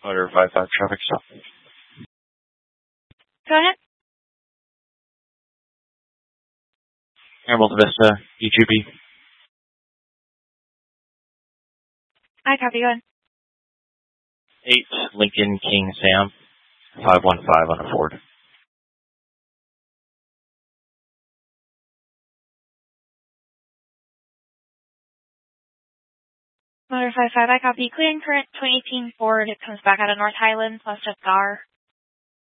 Motor 55 traffic stop. Go ahead. Hamilton Vista, E2B. I copy. Go ahead. 8 Lincoln King Sam, 515 on a Ford. Motor 55, I copy. Clear and current 2018 Ford. It comes back out of North Highlands, west of Gar.